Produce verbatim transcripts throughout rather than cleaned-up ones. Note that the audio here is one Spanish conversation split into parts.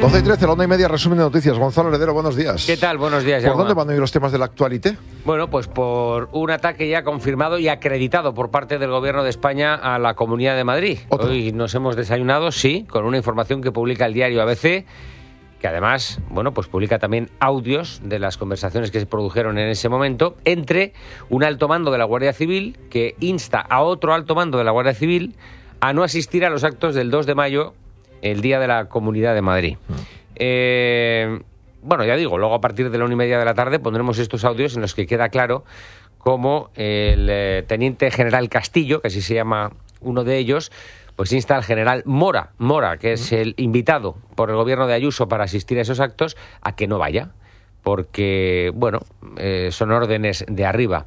doce y trece, la una y media, resumen de noticias. Gonzalo Heredero, buenos días. ¿Qué tal? Buenos días, ¿Por Jaume. dónde van a ir los temas de la actualité? Bueno, pues por un ataque ya confirmado y acreditado por parte del Gobierno de España a la Comunidad de Madrid. ¿Otro? Hoy nos hemos desayunado, sí, con una información que publica el diario A B C, que además, bueno, pues publica también audios de las conversaciones que se produjeron en ese momento entre un alto mando de la Guardia Civil que insta a otro alto mando de la Guardia Civil a no asistir a los actos del dos de mayo, el Día de la Comunidad de Madrid. Mm. Eh, bueno, ya digo, luego a partir de la una y media de la tarde pondremos estos audios en los que queda claro cómo el eh, teniente general Castillo, que así se llama uno de ellos, pues insta al general Mora, Mora, que es el invitado por el gobierno de Ayuso para asistir a esos actos, a que no vaya, porque, bueno, eh, son órdenes de arriba.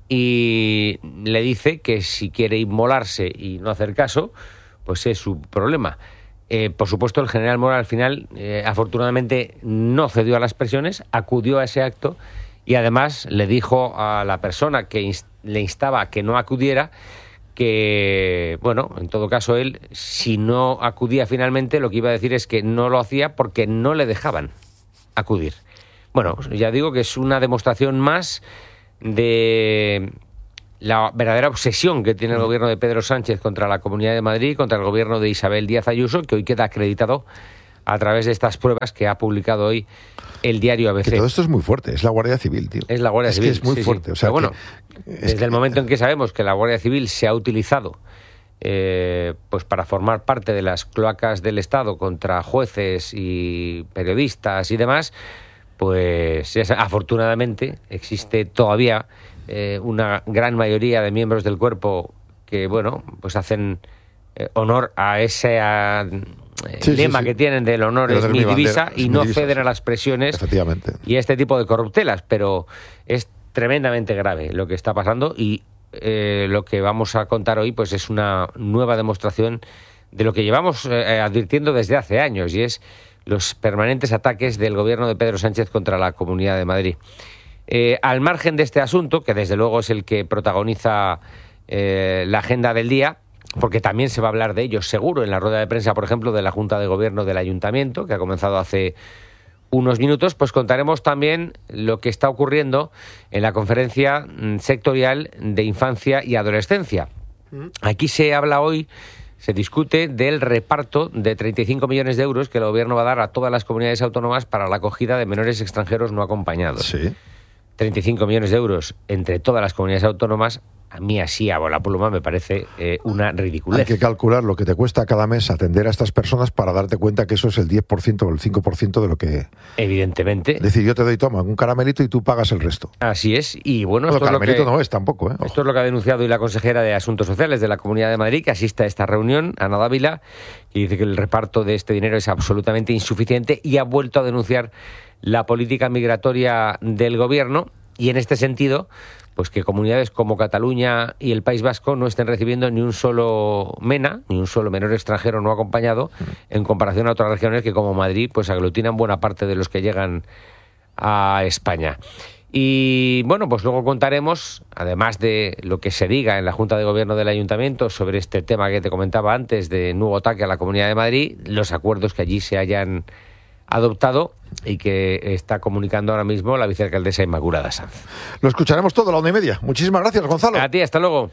Y le dice que si quiere inmolarse y no hacer caso, pues es su problema. Eh, por supuesto, el general Mora al final, eh, afortunadamente, no cedió a las presiones, acudió a ese acto y además le dijo a la persona que inst- le instaba a que no acudiera que, bueno, en todo caso él, si no acudía finalmente, lo que iba a decir es que no lo hacía porque no le dejaban acudir. Bueno, ya digo que es una demostración más de la verdadera obsesión que tiene el gobierno de Pedro Sánchez contra la Comunidad de Madrid, contra el gobierno de Isabel Díaz Ayuso, que hoy queda acreditado a través de estas pruebas que ha publicado hoy el diario A B C. Que todo esto es muy fuerte, es la Guardia Civil, tío. Es la Guardia es Civil. Que es muy sí, fuerte. Sí. O sea, Pero bueno, que, desde que... el momento en que sabemos que la Guardia Civil se ha utilizado eh, pues para formar parte de las cloacas del Estado contra jueces y periodistas y demás, pues es, afortunadamente existe todavía eh, una gran mayoría de miembros del cuerpo que, bueno, pues hacen eh, honor a ese a, eh, sí, lema sí, sí. que tienen del honor es mi divisa y no divisa, ceden sí. a las presiones Efectivamente. y este tipo de corruptelas, pero es tremendamente grave lo que está pasando y eh, lo que vamos a contar hoy pues es una nueva demostración de lo que llevamos eh, advirtiendo desde hace años y es los permanentes ataques del gobierno de Pedro Sánchez contra la Comunidad de Madrid. Eh, al margen de este asunto, que desde luego es el que protagoniza eh, la agenda del día, porque también se va a hablar de ello seguro en la rueda de prensa, por ejemplo, de la Junta de Gobierno del Ayuntamiento, que ha comenzado hace unos minutos, pues contaremos también lo que está ocurriendo en la conferencia sectorial de infancia y adolescencia. Aquí se habla hoy, se discute del reparto de treinta y cinco millones de euros que el gobierno va a dar a todas las comunidades autónomas para la acogida de menores extranjeros no acompañados. Sí. treinta y cinco millones de euros entre todas las comunidades autónomas, a mí así a bola pluma me parece eh, una ridiculez. Hay que calcular lo que te cuesta cada mes atender a estas personas para darte cuenta que eso es el diez por ciento o el cinco por ciento de lo que... Evidentemente. Es decir, yo te doy, toma, un caramelito y tú pagas el resto. Así es. Y bueno, Bueno, esto, es lo, caramelito que, no es tampoco, ¿eh? Ojo. esto es lo que ha denunciado hoy la consejera de Asuntos Sociales de la Comunidad de Madrid, que asiste a esta reunión, Ana Dávila, y dice que el reparto de este dinero es absolutamente insuficiente y ha vuelto a denunciar la política migratoria del gobierno. Y en este sentido, pues que comunidades como Cataluña y el País Vasco no estén recibiendo ni un solo MENA, ni un solo menor extranjero no acompañado, en comparación a otras regiones que, como Madrid, pues aglutinan buena parte de los que llegan a España. Y bueno, pues luego contaremos, además de lo que se diga en la Junta de Gobierno del Ayuntamiento sobre este tema que te comentaba antes de nuevo ataque a la Comunidad de Madrid, los acuerdos que allí se hayan adoptado y que está comunicando ahora mismo la vicealcaldesa Inmaculada Sanz. Lo escucharemos todo a la una y media. Muchísimas gracias, Gonzalo. A ti, hasta luego.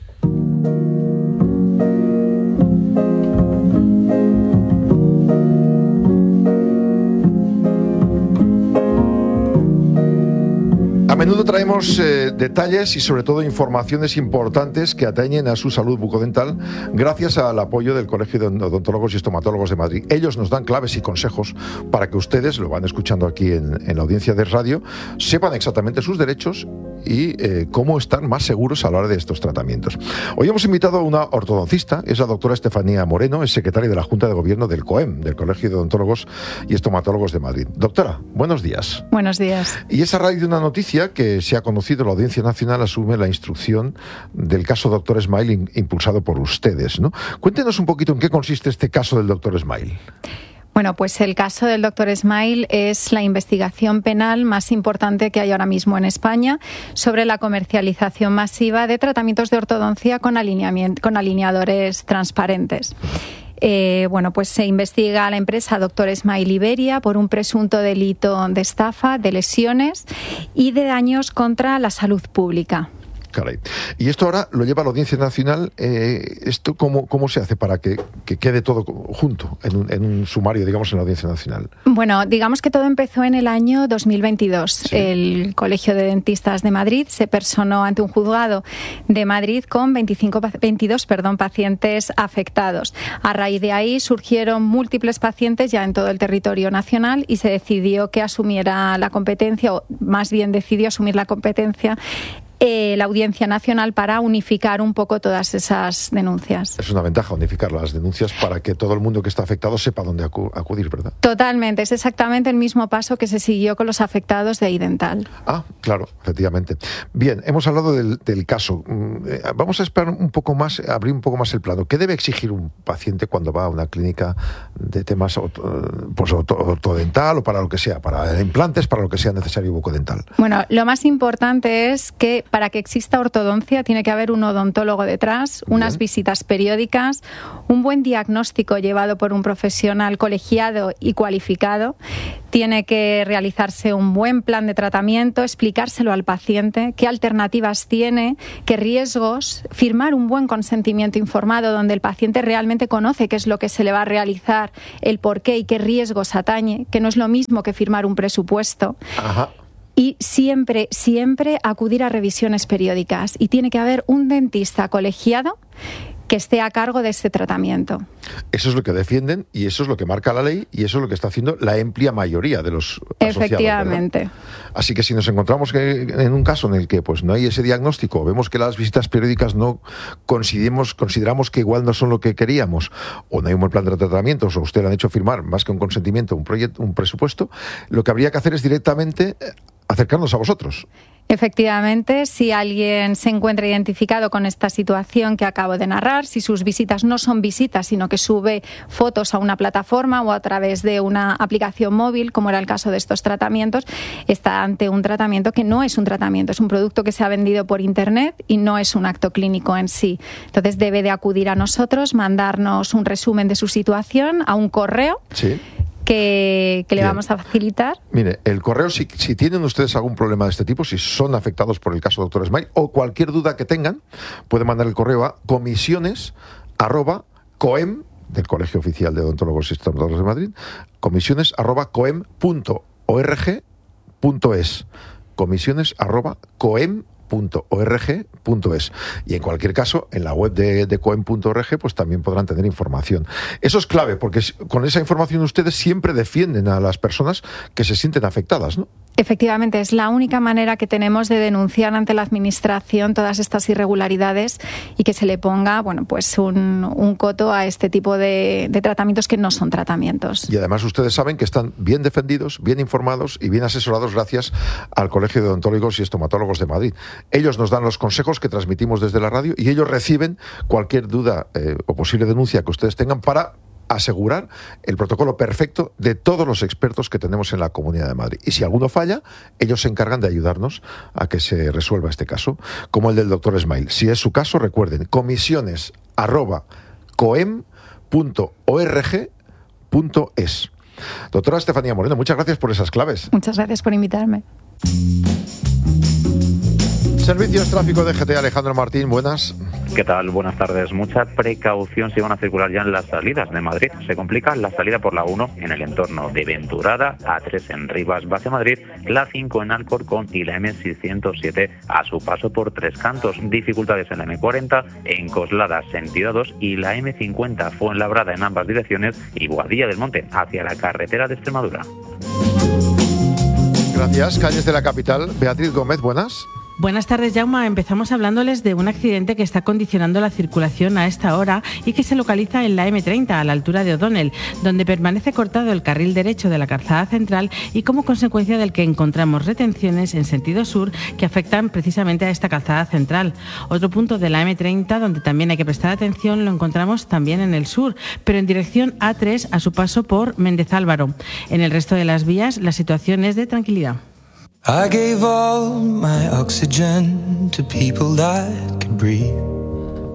A menudo traemos eh, detalles y sobre todo informaciones importantes que atañen a su salud bucodental gracias al apoyo del Colegio de Odontólogos y Estomatólogos de Madrid. Ellos nos dan claves y consejos para que ustedes, lo van escuchando aquí en, en la audiencia de radio, sepan exactamente sus derechos y eh, cómo estar más seguros a la hora de estos tratamientos. Hoy hemos invitado a una ortodoncista, es la doctora Estefanía Moreno, es secretaria de la Junta de Gobierno del COEM, del Colegio de Odontólogos y Estomatólogos de Madrid. Doctora, buenos días. Buenos días. Y es a raíz de una noticia que se ha conocido, la Audiencia Nacional asume la instrucción del caso doctor Smile in, impulsado por ustedes, ¿no? Cuéntenos un poquito en qué consiste este caso del doctor Smile. Bueno, pues el caso del doctor Smile es la investigación penal más importante que hay ahora mismo en España sobre la comercialización masiva de tratamientos de ortodoncia con, alineamiento, con alineadores transparentes. Eh, bueno, pues se investiga a la empresa Doctor Smile Iberia por un presunto delito de estafa, de lesiones y de daños contra la salud pública. Caray. Y esto ahora lo lleva a la Audiencia Nacional. Eh, ¿Esto cómo, cómo se hace para que, que quede todo junto en un, en un sumario, digamos, en la Audiencia Nacional? Bueno, digamos que todo empezó en el año dos mil veintidós. Sí. El Colegio de Dentistas de Madrid se personó ante un juzgado de Madrid con veinticinco, veintidós perdón, pacientes afectados. A raíz de ahí surgieron múltiples pacientes ya en todo el territorio nacional y se decidió que asumiera la competencia, o más bien decidió asumir la competencia Eh, la Audiencia Nacional para unificar un poco todas esas denuncias. Es una ventaja unificar las denuncias para que todo el mundo que está afectado sepa dónde acu- acudir, ¿verdad? Totalmente, es exactamente el mismo paso que se siguió con los afectados de iDental. Ah, claro, efectivamente. Bien, hemos hablado del, del caso. Vamos a esperar un poco más, abrir un poco más el plano. ¿Qué debe exigir un paciente cuando va a una clínica de temas pues, ortodental o para lo que sea, para implantes, para lo que sea necesario bucodental? Bueno, lo más importante es que para que exista ortodoncia tiene que haber un odontólogo detrás, Bien. unas visitas periódicas, un buen diagnóstico llevado por un profesional colegiado y cualificado. Tiene que realizarse un buen plan de tratamiento, explicárselo al paciente, qué alternativas tiene, qué riesgos, firmar un buen consentimiento informado donde el paciente realmente conoce qué es lo que se le va a realizar, el por qué y qué riesgos atañe, que no es lo mismo que firmar un presupuesto. Ajá. Y siempre, siempre acudir a revisiones periódicas. Y tiene que haber un dentista colegiado que esté a cargo de este tratamiento. Eso es lo que defienden y eso es lo que marca la ley y eso es lo que está haciendo la amplia mayoría de los asociados. Efectivamente. ¿Verdad? Así que si nos encontramos que, en un caso en el que pues no hay ese diagnóstico, vemos que las visitas periódicas no consideramos, consideramos que igual no son lo que queríamos, o no hay un buen plan de tratamientos, o usted le han hecho firmar más que un consentimiento, un proyecto, un presupuesto, lo que habría que hacer es directamente acercarnos a vosotros. Efectivamente, si alguien se encuentra identificado con esta situación que acabo de narrar, si sus visitas no son visitas, sino que sube fotos a una plataforma o a través de una aplicación móvil, como era el caso de estos tratamientos, está ante un tratamiento que no es un tratamiento, es un producto que se ha vendido por Internet y no es un acto clínico en sí. Entonces debe de acudir a nosotros, mandarnos un resumen de su situación a un correo. Sí. Que, que le Bien. vamos a facilitar. Mire, el correo, si, si tienen ustedes algún problema de este tipo, si son afectados por el caso Doctor Smile o cualquier duda que tengan, pueden mandar el correo a comisiones arroba coem del Colegio Oficial de Odontólogos y Estomatólogos de Madrid, comisiones arroba coem punto org punto es, comisiones arroba coem punto org punto es. Y en cualquier caso, en la web de, de coem punto org pues también podrán tener información. Eso es clave, porque con esa información ustedes siempre defienden a las personas que se sienten afectadas, ¿no? Efectivamente, es la única manera que tenemos de denunciar ante la Administración todas estas irregularidades y que se le ponga, bueno, pues un, un coto a este tipo de, de tratamientos que no son tratamientos. Y además ustedes saben que están bien defendidos, bien informados y bien asesorados gracias al Colegio de Odontólogos y Estomatólogos de Madrid. Ellos nos dan los consejos que transmitimos desde la radio y ellos reciben cualquier duda eh, o posible denuncia que ustedes tengan para asegurar el protocolo perfecto de todos los expertos que tenemos en la Comunidad de Madrid. Y si alguno falla, ellos se encargan de ayudarnos a que se resuelva este caso, como el del doctor Smile. Si es su caso, recuerden, comisiones arroba coem punto org punto es. Doctora Estefanía Moreno, muchas gracias por esas claves. Muchas gracias por invitarme. Servicios Tráfico de G T, Alejandro Martín, buenas. ¿Qué tal? Buenas tardes. Mucha precaución si van a circular ya en las salidas de Madrid. Se complica la salida por la uno en el entorno de Venturada, A tres en Rivas, Base Madrid, la cinco en Alcorcón y la eme seiscientos siete a su paso por Tres Cantos. Dificultades en la eme cuarenta, en Coslada, sentido dos, y la eme cincuenta Fuenlabrada en ambas direcciones y Boadilla del Monte hacia la carretera de Extremadura. Gracias. Calles de la capital. Beatriz Gómez, buenas. Buenas tardes, Jaume. Empezamos hablándoles de un accidente que está condicionando la circulación a esta hora y que se localiza en la eme treinta, a la altura de O'Donnell, donde permanece cortado el carril derecho de la calzada central y como consecuencia del que encontramos retenciones en sentido sur que afectan precisamente a esta calzada central. Otro punto de la eme treinta donde también hay que prestar atención lo encontramos también en el sur, pero en dirección A tres a su paso por Méndez Álvaro. En el resto de las vías la situación es de tranquilidad. I gave all my oxygen to people that could breathe.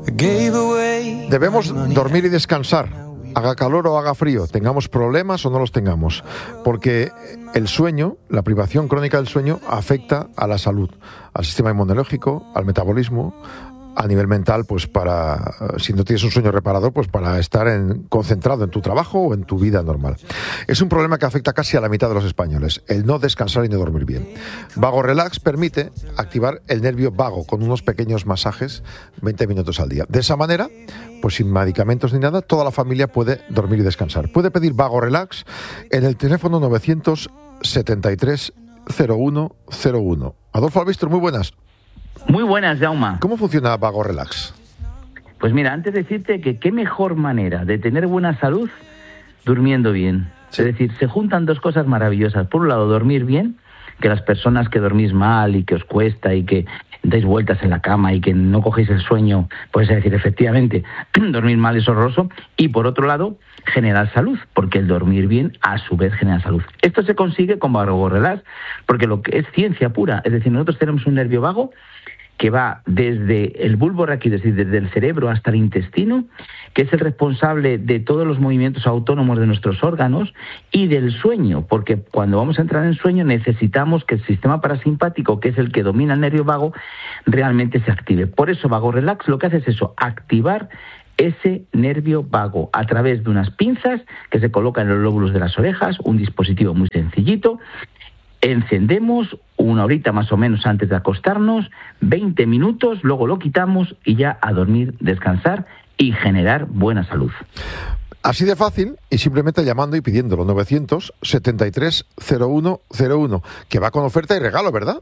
Debemos dormir y descansar, haga calor o haga frío, tengamos problemas o no los tengamos, porque el sueño, la privación crónica del sueño, afecta a la salud, al sistema inmunológico, al metabolismo, a nivel mental, pues para, si no tienes un sueño reparador, pues para estar en, concentrado en tu trabajo o en tu vida normal. Es un problema que afecta casi a la mitad de los españoles, el no descansar y no dormir bien. Vago Relax permite activar el nervio vago con unos pequeños masajes, veinte minutos al día. De esa manera, pues sin medicamentos ni nada, toda la familia puede dormir y descansar. Puede pedir Vago Relax en el teléfono novecientos setenta y tres cero uno cero uno. Adolfo Albistor, muy buenas. Muy buenas, Jaume. ¿Cómo funciona Vago Relax? Pues mira, antes de decirte que qué mejor manera de tener buena salud durmiendo bien. Sí. Es decir, se juntan dos cosas maravillosas. Por un lado, dormir bien, que las personas que dormís mal y que os cuesta y que dais vueltas en la cama y que no cogéis el sueño, pues es decir, efectivamente, dormir mal es horroroso. Y por otro lado, generar salud, porque el dormir bien a su vez genera salud. Esto se consigue con Vago Relax, porque lo que es ciencia pura, es decir, nosotros tenemos un nervio vago que va desde el bulbo raquídeo, es decir, desde el cerebro hasta el intestino, que es el responsable de todos los movimientos autónomos de nuestros órganos y del sueño, porque cuando vamos a entrar en sueño necesitamos que el sistema parasimpático, que es el que domina el nervio vago, realmente se active. Por eso Vago Relax lo que hace es eso, activar ese nervio vago a través de unas pinzas que se colocan en los lóbulos de las orejas, un dispositivo muy sencillito. Encendemos una horita más o menos antes de acostarnos, veinte minutos, luego lo quitamos y ya a dormir, descansar y generar buena salud. Así de fácil y simplemente llamando y pidiéndolo, novecientos setenta y tres cero uno cero uno, que va con oferta y regalo, ¿verdad?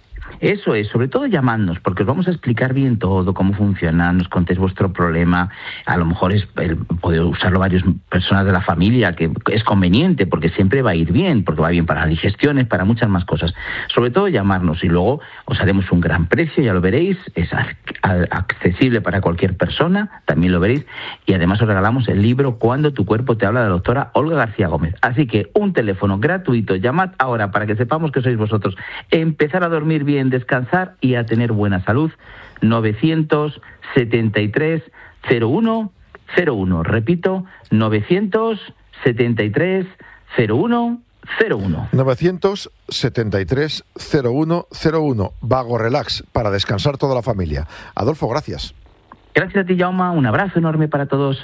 Eso es, sobre todo llamadnos, porque os vamos a explicar bien todo, cómo funciona, nos contéis vuestro problema, a lo mejor es el, poder usarlo varias personas de la familia, que es conveniente, porque siempre va a ir bien, porque va bien para digestiones, para muchas más cosas. Sobre todo llamarnos y luego os haremos un gran precio, ya lo veréis, es accesible para cualquier persona, también lo veréis, y además os regalamos el libro Cuando tu cuerpo te habla, de la doctora Olga García Gómez. Así que un teléfono gratuito, llamad ahora para que sepamos que sois vosotros. Empezar a dormir bien, descansar y a tener buena salud. Novecientos setenta y tres cero uno cero uno. Repito, novecientos setenta y tres cero uno cero uno. novecientos setenta y tres cero uno cero uno. Vago Relax, para descansar toda la familia. Adolfo, gracias. Gracias a ti, Jaume. Un abrazo enorme para todos.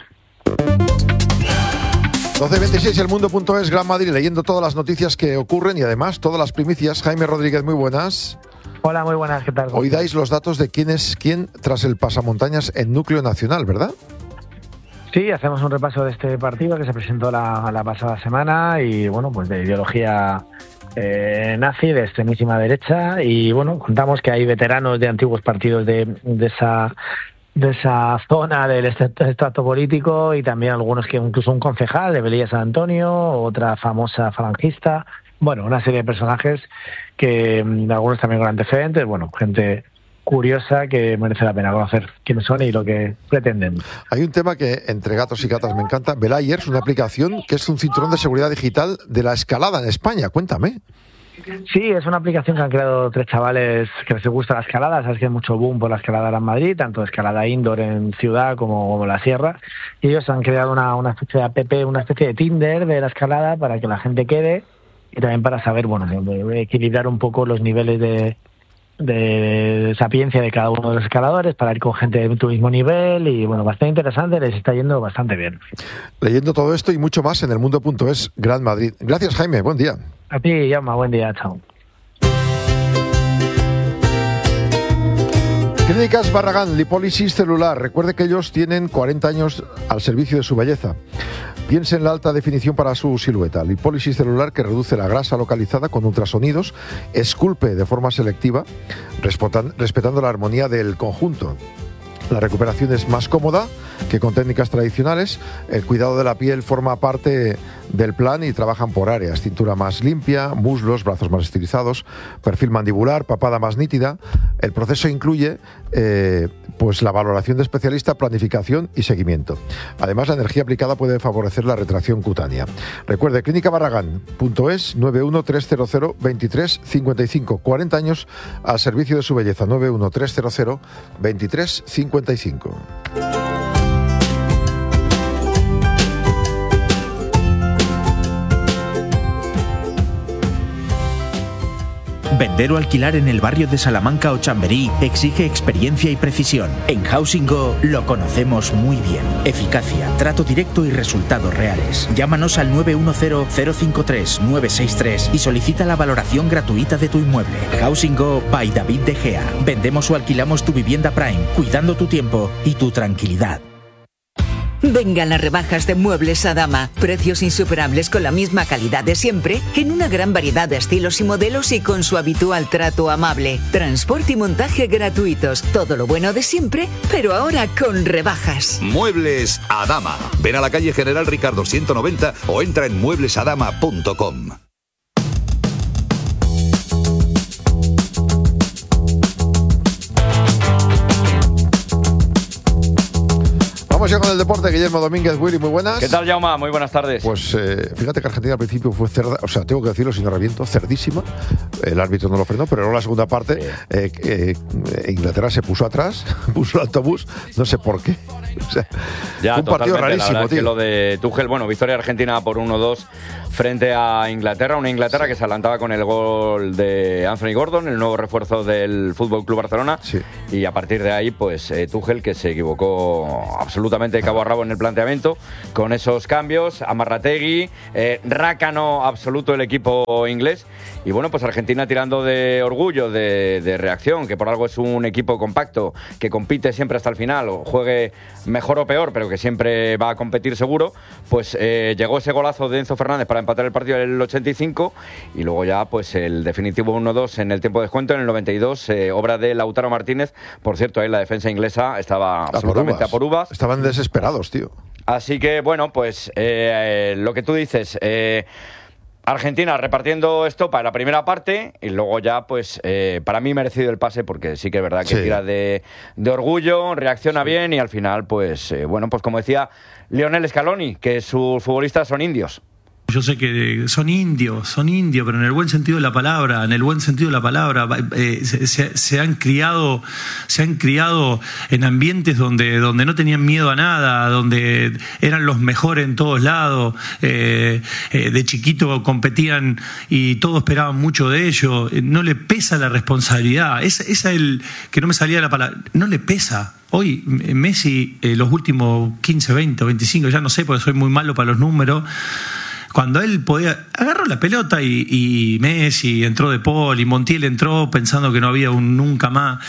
doce veintiséis, el mundo punto es, Gran Madrid, leyendo todas las noticias que ocurren y además todas las primicias. Jaime Rodríguez, muy buenas. Hola, muy buenas, ¿qué tal? Hoy dais los datos de quién es quién tras el pasamontañas en núcleo nacional, ¿verdad? Sí, hacemos un repaso de este partido que se presentó la, la pasada semana y, bueno, pues de ideología eh, nazi, de extremísima derecha, y, bueno, contamos que hay veteranos de antiguos partidos de, de esa de esa zona del estrato político y también algunos que incluso un concejal de Velilla San Antonio, otra famosa falangista, bueno, una serie de personajes que algunos también con antecedentes, bueno, gente curiosa que merece la pena conocer quiénes son y lo que pretenden. Hay un tema que entre gatos y gatas me encanta, Velayers, una aplicación que es un cinturón de seguridad digital de la escalada en España, cuéntame. Sí, es una aplicación que han creado tres chavales que les gusta la escalada. Sabes que hay mucho boom por la escalada en Madrid, tanto escalada indoor en ciudad como, como la sierra. Y ellos han creado una, una especie de app, una especie de Tinder de la escalada para que la gente quede y también para saber, bueno, equilibrar un poco los niveles de, de sapiencia de cada uno de los escaladores para ir con gente de tu mismo nivel y, bueno, bastante interesante, les está yendo bastante bien. Leyendo todo esto y mucho más en el mundo punto es, Gran Madrid. Gracias, Jaime, buen día. A ti, Jaume, buen día, chao. Clínicas Barragán, lipólisis celular. Recuerde que ellos tienen cuarenta años al servicio de su belleza. Piense en la alta definición para su silueta. Lipólisis celular que reduce la grasa localizada con ultrasonidos, esculpe de forma selectiva, respetando la armonía del conjunto. La recuperación es más cómoda que con técnicas tradicionales. El cuidado de la piel forma parte del plan y trabajan por áreas: cintura más limpia, muslos, brazos más estilizados, perfil mandibular, papada más nítida. El proceso incluye eh, pues la valoración de especialista, planificación y seguimiento. Además, la energía aplicada puede favorecer la retracción cutánea. Recuerde, clínica barragán punto es, nueve uno tres cero cero veintitrés cincuenta y cinco, cuarenta años al servicio de su belleza, nueve uno tres cero cero veintitrés cincuenta y cinco. Vender o alquilar en el barrio de Salamanca o Chamberí exige experiencia y precisión. En Housing Go lo conocemos muy bien. Eficacia, trato directo y resultados reales. Llámanos al nueve uno cero cero cinco tres nueve seis tres y solicita la valoración gratuita de tu inmueble. Housing Go by David De Gea. Vendemos o alquilamos tu vivienda Prime, cuidando tu tiempo y tu tranquilidad. Vengan las rebajas de Muebles Adama. Precios insuperables con la misma calidad de siempre, en una gran variedad de estilos y modelos y con su habitual trato amable. Transporte y montaje gratuitos. Todo lo bueno de siempre, pero ahora con rebajas. Muebles Adama. Ven a la calle General Ricardo ciento noventa o entra en muebles adama punto com. Vamos ya con el deporte. Guillermo Domínguez, Willy, muy buenas. ¿Qué tal, Jaume? Muy buenas tardes. Pues eh, fíjate que Argentina al principio fue cerda, o sea, tengo que decirlo si no reviento, cerdísima. El árbitro no lo frenó, pero luego la segunda parte, sí. eh, eh, Inglaterra se puso atrás, puso el autobús, no sé por qué. O sea, ya, fue un partido rarísimo, tío. Que lo de Tuchel, bueno, victoria argentina por uno dos frente a Inglaterra, una Inglaterra sí. que se adelantaba con el gol de Anthony Gordon, el nuevo refuerzo del Fútbol Club Barcelona, sí. y a partir de ahí, pues eh, Tuchel, que se equivocó absolutamente de cabo a rabo en el planteamiento, con esos cambios, Amarrategui, eh, rácano absoluto el equipo inglés, y bueno, pues Argentina tirando de orgullo, de, de reacción, que por algo es un equipo compacto, que compite siempre hasta el final, o juegue mejor o peor, pero que siempre va a competir seguro, pues eh, llegó ese golazo de Enzo Fernández para empatar el partido en el ochenta y cinco, y luego ya pues el definitivo uno dos en el tiempo de descuento en el noventa y dos, eh, obra de Lautaro Martínez. Por cierto, ahí la defensa inglesa estaba a absolutamente por a por uvas. Estaban desesperados, tío. Así que bueno, pues eh, lo que tú dices, eh, Argentina repartiendo estopa en la primera parte y luego ya, pues, eh, para mí merecido el pase, porque sí que es verdad que sí. tira de, de orgullo, reacciona sí. bien y al final, pues, eh, bueno, pues como decía Lionel Scaloni, que sus futbolistas son indios. Yo sé que son indios, son indios, pero en el buen sentido de la palabra, en el buen sentido de la palabra, eh, se, se, se han criado, se han criado en ambientes donde, donde no tenían miedo a nada, donde eran los mejores en todos lados, eh, eh, de chiquito competían y todos esperaban mucho de ellos, no le pesa la responsabilidad, esa es el que no me salía la palabra, no le pesa. Hoy Messi, eh, los últimos quince, veinte, veinticinco, ya no sé porque soy muy malo para los números, cuando él podía, agarró la pelota y, y Messi entró de Paul y Montiel entró pensando que no había un nunca más.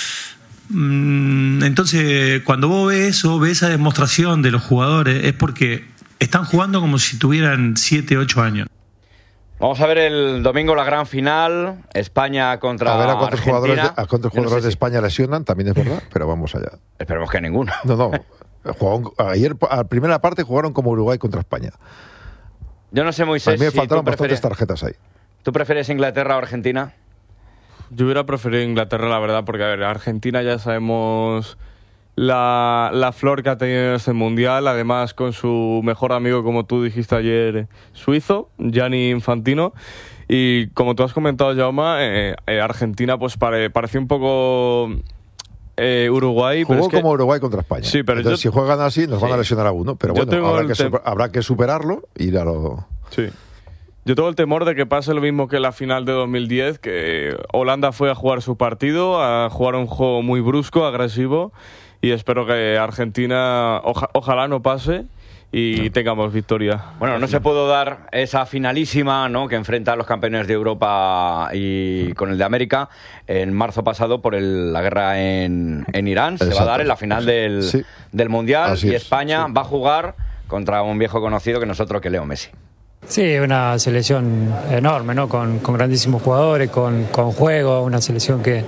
Entonces, cuando vos ves eso, ves esa demostración de los jugadores, es porque están jugando como si tuvieran siete, ocho años. Vamos a ver el domingo la gran final, España contra a ver a cuántos Argentina. Jugadores de, a cuántos jugadores no sé de España si... lesionan, también es verdad, pero vamos allá. Esperemos que ninguno. No, no. Jugaron, ayer, a la primera parte jugaron como Uruguay contra España. Yo no sé, Moisés. A mí me si faltaron bastantes tarjetas ahí. ¿Tú prefieres Inglaterra o Argentina? Yo hubiera preferido Inglaterra, la verdad, porque a ver, Argentina ya sabemos la, la flor que ha tenido en este mundial, además con su mejor amigo, como tú dijiste ayer, suizo, Gianni Infantino. Y como tú has comentado, Jaume, eh, eh, Argentina pues pare, pareció un poco... Eh, Uruguay jugó pero es que... como Uruguay contra España. Sí, pero entonces yo... si juegan así nos sí. van a lesionar a uno, pero yo bueno, habrá que, tem... habrá que superarlo y ir a lo... Sí. Yo tengo el temor de que pase lo mismo que en la final de dos mil diez, que Holanda fue a jugar su partido, a jugar un juego muy brusco, agresivo, y espero que Argentina oja... ojalá no pase y tengamos victoria. Bueno, no se pudo dar esa finalísima, ¿no?, que enfrenta a los campeones de Europa y con el de América en marzo pasado por el, la guerra en, en Irán. Se Exacto. va a dar en la final del, sí. del Mundial. Así y España es, sí. va a jugar contra un viejo conocido que nosotros, que Leo Messi. Sí, una selección enorme, ¿no? Con, con grandísimos jugadores, con, con juego, una selección que,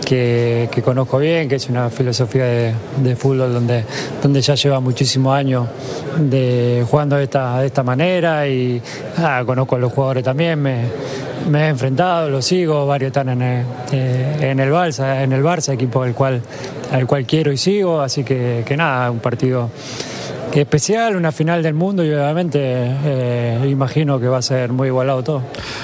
que, que conozco bien, que es una filosofía de, de fútbol donde, donde ya lleva muchísimos años de, jugando de esta, de esta manera y ah, conozco a los jugadores también, me, me he enfrentado, los sigo, varios están en el, eh, en el Barça, en el Barça, equipo al cual, al cual quiero y sigo, así que, que nada, un partido especial, una final del mundo y obviamente eh, imagino que va a ser muy igualado todo.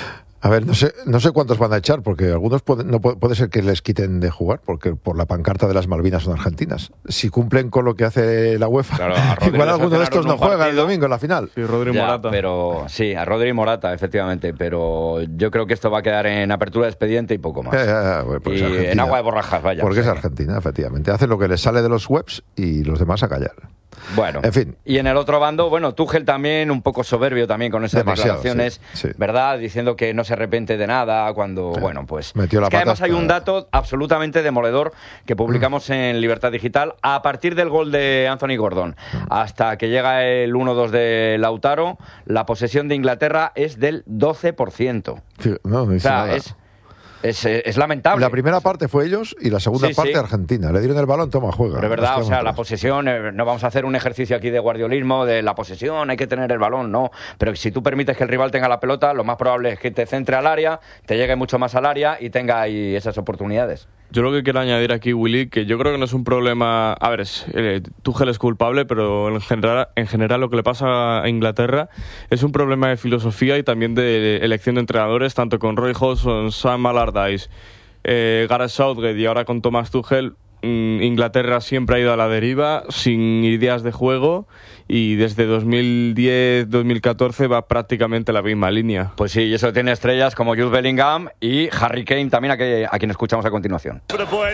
A ver, no sé, no sé cuántos van a echar, porque algunos puede, no puede, puede ser que les quiten de jugar, porque por la pancarta de las Malvinas son argentinas. Si cumplen con lo que hace la UEFA, claro, igual alguno de estos no juega partido. El domingo en la final. Sí, Rodri ya, Morata. Pero, sí, a Rodri Morata, efectivamente, pero yo creo que esto va a quedar en apertura de expediente y poco más. Ya, ya, ya, pues y en agua de borrajas, vaya. Porque o sea, es Argentina, efectivamente. Hacen lo que les sale de los webs y los demás a callar. Bueno, en fin. Y en el otro bando, bueno, Tuchel también un poco soberbio también con esas Demasiado, declaraciones, sí, sí. ¿verdad? Diciendo que no se arrepiente de nada cuando, sí. bueno, pues... Metió la es que pata además hay un dato absolutamente demoledor que publicamos mm. en Libertad Digital. A partir del gol de Anthony Gordon mm. hasta que llega el uno dos de Lautaro, la posesión de Inglaterra es del doce por ciento. Sí, no, no o sea, nada. es... Es, es lamentable. La primera parte fue ellos y la segunda sí, parte sí. Argentina. Le dieron el balón, toma, juega. Pero es verdad, o sea, la posesión, eh, no vamos a hacer un ejercicio aquí de guardiolismo, de la posesión, hay que tener el balón, no. Pero si tú permites que el rival tenga la pelota, lo más probable es que te centre al área, te llegue mucho más al área y tenga ahí esas oportunidades. Yo lo que quiero añadir aquí, Willy, que yo creo que no es un problema... A ver, es, eh, Tuchel es culpable, pero en general, en general lo que le pasa a Inglaterra es un problema de filosofía y también de elección de entrenadores, tanto con Roy Hodgson, Sam Allardyce, eh, Gareth Southgate y ahora con Thomas Tuchel. Inglaterra siempre ha ido a la deriva, sin ideas de juego, y desde dos mil diez dos mil catorce va prácticamente la misma línea. Pues sí, y eso tiene estrellas como Jude Bellingham y Harry Kane también, a, que, a quien escuchamos a continuación.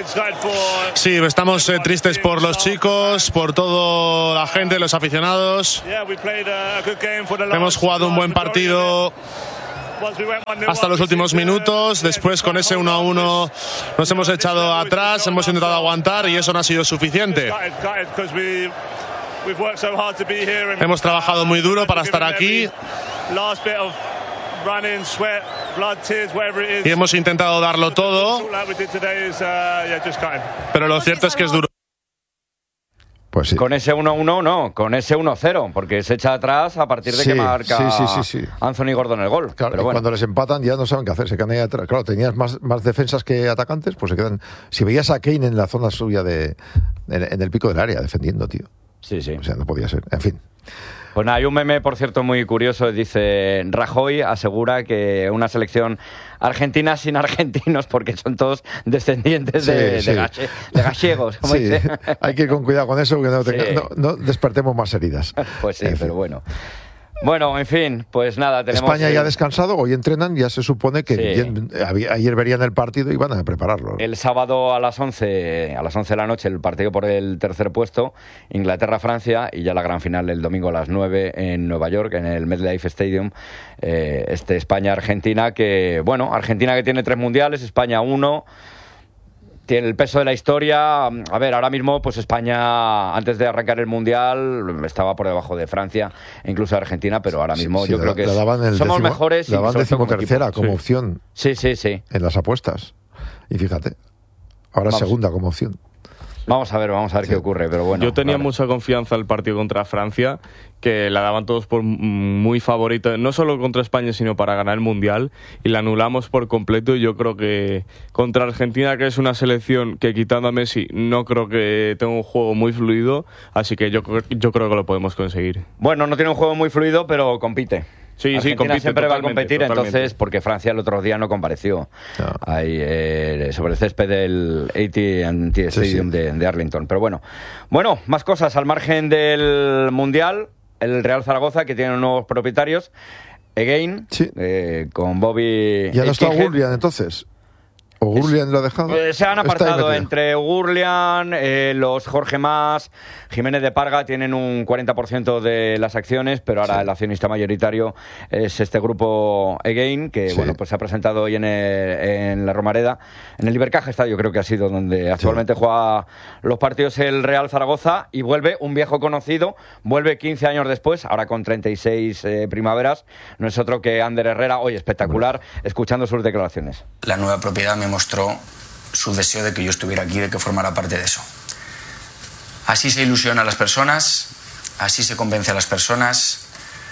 Sí, estamos eh, tristes por los chicos, por toda la gente, los aficionados. Hemos jugado un buen partido hasta los últimos minutos. Después, con ese uno a uno, nos hemos echado atrás, hemos intentado aguantar y eso no ha sido suficiente. Hemos trabajado muy duro para estar aquí y hemos intentado darlo todo, pero lo cierto es que es duro. Pues sí. Con ese uno uno no, con ese uno cero, porque se echa atrás a partir de sí, que marca sí, sí, sí, sí. Anthony Gordon el gol. Claro, pero y bueno. cuando les empatan ya no saben qué hacer, se quedan ahí atrás. Claro, tenías más, más defensas que atacantes, pues se quedan... Si veías a Kane en la zona suya de... En, en el pico del área, defendiendo, tío. Sí, sí. O sea, no podía ser. En fin. Pues nada, hay un meme, por cierto, muy curioso. Dice, Rajoy asegura que una selección argentina sin argentinos, porque son todos descendientes sí, de, sí. de, gache, de gallegos, como sí, dice. Hay que ir con cuidado con eso, porque no, tenga, sí. no, no despertemos más heridas. Pues sí, en pero fin. bueno. Bueno, en fin, pues nada, tenemos... España el... ya ha descansado, hoy entrenan, ya se supone que sí. ya, ayer verían el partido y van a prepararlo. El sábado a las once, a las once de la noche, el partido por el tercer puesto, Inglaterra-Francia, y ya la gran final el domingo a las nueve en Nueva York, en el MetLife Stadium, eh, este España-Argentina, que, bueno, Argentina que tiene tres mundiales, España uno... Tiene el peso de la historia. A ver, ahora mismo, pues España, antes de arrancar el Mundial, estaba por debajo de Francia e incluso de Argentina, pero ahora mismo sí, yo sí, creo que la, es, la daban el somos décimo, mejores. La daban decimotercera como sí. opción. Sí, sí, sí. En las apuestas. Y fíjate, ahora Vamos. segunda como opción. Vamos a ver, vamos a ver sí. qué ocurre, pero bueno. Yo tenía vale. mucha confianza en el partido contra Francia, que la daban todos por muy favorita, no solo contra España, sino para ganar el Mundial, y la anulamos por completo. Y yo creo que contra Argentina, que es una selección que, quitando a Messi, no creo que tenga un juego muy fluido, así que yo, yo creo que lo podemos conseguir. Bueno, no tiene un juego muy fluido, pero compite. Sí, Argentina sí, compite, siempre va a totalmente, competir, totalmente. Entonces, porque Francia el otro día no compareció no. Ahí, eh, sobre el césped del A T and T Stadium sí, sí. De, de Arlington. Pero bueno, bueno, más cosas al margen del Mundial. El Real Zaragoza, que tiene nuevos propietarios, Again, sí. eh, con Bobby... Ya no está Gulbian, entonces. ¿O Gurlian lo ha dejado? Eh, se han apartado entre Gurlian, eh, los Jorge Mas, Jiménez de Parga tienen un cuarenta por ciento de las acciones, pero ahora sí. El accionista mayoritario es este grupo Again, que sí. bueno, pues se ha presentado hoy en, el, en la Romareda, en el Ibercaja Estadio, creo que ha sido donde actualmente sí. juega los partidos el Real Zaragoza, y vuelve un viejo conocido, vuelve quince años después, ahora con treinta y seis eh, primaveras, no es otro que Ander Herrera, hoy espectacular, bueno. escuchando sus declaraciones. La nueva propiedad me mostró su deseo de que yo estuviera aquí, de que formara parte de eso. Así se ilusiona a las personas, así se convence a las personas,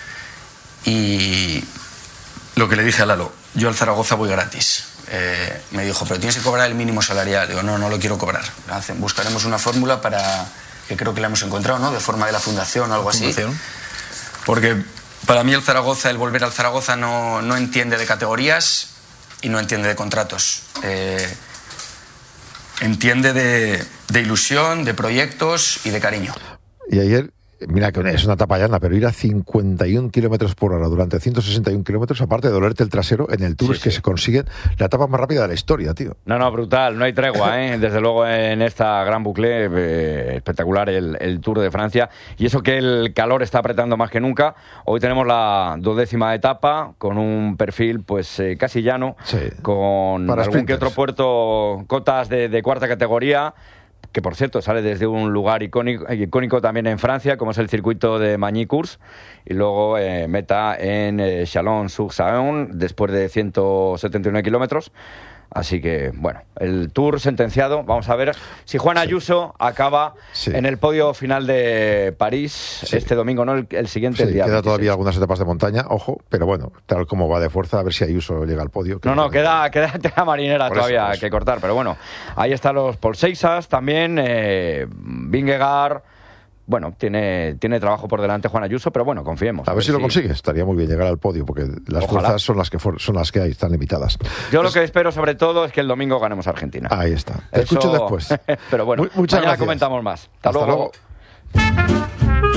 y lo que le dije a Lalo, yo al Zaragoza voy gratis. Eh, me dijo, pero tienes que cobrar el mínimo salarial. Digo, no, no lo quiero cobrar. Buscaremos una fórmula para, que creo que la hemos encontrado, ¿no? De forma de la fundación o algo así. Porque para mí el Zaragoza, el volver al Zaragoza no, no entiende de categorías y no entiende de contratos. Eh, entiende de, de ilusión, de proyectos y de cariño. Y ayer, mira que es una etapa llana, pero ir a cincuenta y un kilómetros por hora durante ciento sesenta y un kilómetros, aparte de dolerte el trasero, en el Tour sí, es que sí. se consiguen la etapa más rápida de la historia, tío. No, no, brutal, no hay tregua, ¿eh? Desde luego en esta gran bucle, eh, espectacular el, el Tour de Francia. Y eso que el calor está apretando más que nunca. Hoy tenemos la duodécima etapa con un perfil pues eh, casi llano, sí. con Para algún sprinters. que otro puerto, cotas de, de cuarta categoría, que por cierto sale desde un lugar icónico, icónico también en Francia, como es el circuito de Magny-Cours, y luego eh, meta en eh, Chalon-sur-Saône, después de ciento setenta y nueve kilómetros. Así que, bueno, el Tour sentenciado. Vamos a ver si Juan Ayuso sí. acaba sí. en el podio final de París sí. este domingo, no el, el siguiente sí, día. Queda todavía algunas etapas de montaña, ojo, pero bueno, tal como va de fuerza, a ver si Ayuso llega al podio. No, no, queda, queda tela marinera por todavía eso, que cortar, pero bueno, ahí están los Paul Seixas también, eh, Vingegaard. Bueno, tiene, tiene trabajo por delante Juan Ayuso, pero bueno, confiemos. A, a ver, ver si, si lo consigue. Estaría muy bien llegar al podio, porque las Ojalá. fuerzas son las que for, son las que hay, están limitadas. Yo pues, lo que espero sobre todo es que el domingo ganemos a Argentina. Ahí está. Te Eso... escucho después. Pero bueno, muy, muchas mañana gracias. comentamos más. Hasta, Hasta luego. luego.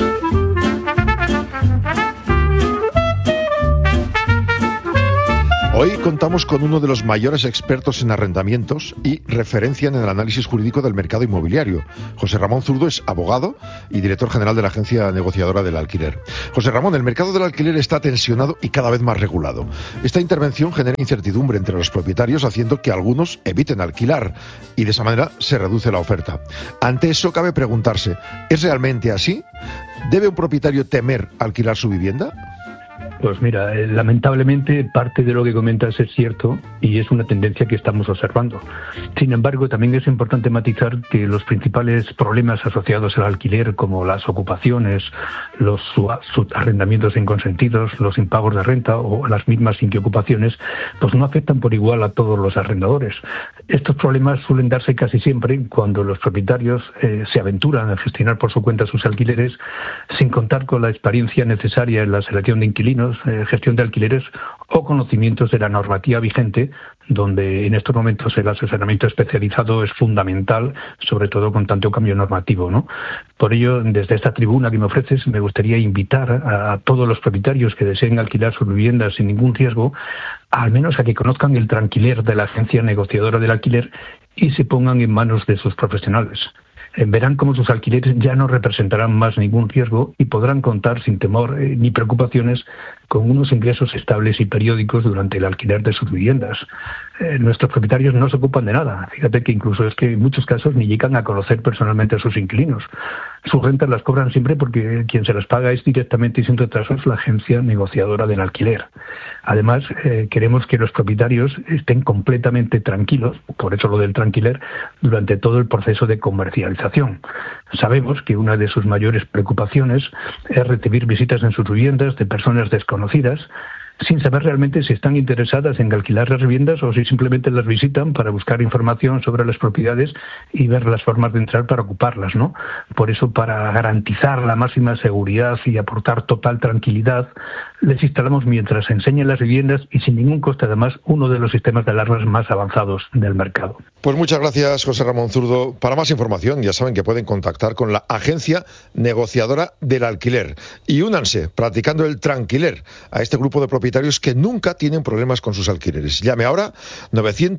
Hoy contamos con uno de los mayores expertos en arrendamientos y referencia en el análisis jurídico del mercado inmobiliario. José Ramón Zurdo es abogado y director general de la agencia negociadora del alquiler. José Ramón, el mercado del alquiler está tensionado y cada vez más regulado. Esta intervención genera incertidumbre entre los propietarios, haciendo que algunos eviten alquilar y de esa manera se reduce la oferta. Ante eso cabe preguntarse, ¿es realmente así? ¿Debe un propietario temer alquilar su vivienda? Pues mira, eh, lamentablemente parte de lo que comentas es cierto y es una tendencia que estamos observando. Sin embargo, también es importante matizar que los principales problemas asociados al alquiler, como las ocupaciones, los arrendamientos inconsentidos, los impagos de renta o las mismas inquiocupaciones, pues no afectan por igual a todos los arrendadores. Estos problemas suelen darse casi siempre cuando los propietarios eh, se aventuran a gestionar por su cuenta sus alquileres sin contar con la experiencia necesaria en la selección de inquilinos, Eh, gestión de alquileres o conocimientos de la normativa vigente, donde en estos momentos el asesoramiento especializado es fundamental, sobre todo con tanto cambio normativo, ¿no? Por ello, desde esta tribuna que me ofreces, me gustaría invitar a, a todos los propietarios que deseen alquilar sus viviendas sin ningún riesgo, al menos a que conozcan el tranquiler de la agencia negociadora del alquiler y se pongan en manos de sus profesionales. Verán cómo sus alquileres ya no representarán más ningún riesgo y podrán contar sin temor eh, ni preocupaciones con unos ingresos estables y periódicos durante el alquiler de sus viviendas. Eh, nuestros propietarios no se ocupan de nada. Fíjate que incluso es que en muchos casos ni llegan a conocer personalmente a sus inquilinos. Sus rentas las cobran siempre porque quien se las paga es directamente y sin retrasos la agencia negociadora del alquiler. Además, eh, queremos que los propietarios estén completamente tranquilos, por eso lo del tranquiler, durante todo el proceso de comercialización. Sabemos que una de sus mayores preocupaciones es recibir visitas en sus viviendas de personas desconocidas, sin saber realmente si están interesadas en alquilar las viviendas o si simplemente las visitan para buscar información sobre las propiedades y ver las formas de entrar para ocuparlas, ¿no? Por eso, para garantizar la máxima seguridad y aportar total tranquilidad, les instalamos mientras enseñan las viviendas y sin ningún coste, además, uno de los sistemas de alarmas más avanzados del mercado. Pues muchas gracias, José Ramón Zurdo. Para más información, ya saben que pueden contactar con la agencia negociadora del alquiler y únanse, practicando el tranquiler, a este grupo de propietarios que nunca tienen problemas con sus alquileres. Llame ahora novecientos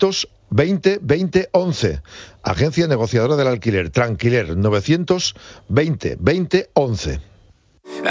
veinte veinte once. Agencia negociadora del alquiler, Tranquiler, novecientos veinte veinte once.